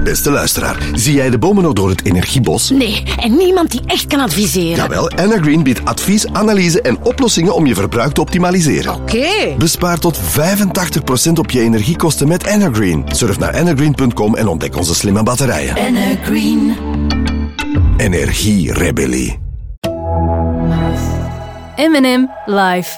Beste luisteraar, zie jij de bomen nog door het energiebos? Nee, en niemand die echt kan adviseren. Jawel, Energreen biedt advies, analyse en oplossingen om je verbruik te optimaliseren. Oké. Bespaar tot 85% op je energiekosten met Energreen. Surf naar energreen.com en ontdek onze slimme batterijen. Energreen. Energierebellie. M&M live.